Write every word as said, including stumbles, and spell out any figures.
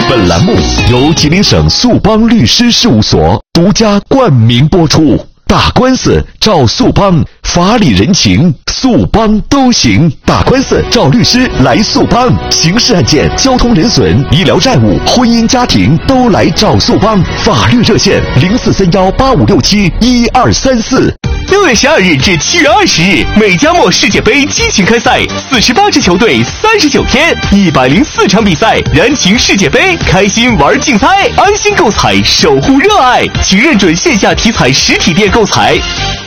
本栏目由吉林省速邦律师事务所独家冠名播出。打官司找速邦，法理人情速邦都行。打官司找律师来速邦，刑事案件、交通人损、医疗债务、婚姻家庭都来找速邦。法律热线零四三幺八五六七一二三四。 六月十二日至七月二十日，美加墨世界杯激情开赛，四十八支球队，三十九天，一百零四场比赛，燃情世界杯，开心玩竞猜，安心购彩，守护热爱，请认准线下体彩实体店购彩。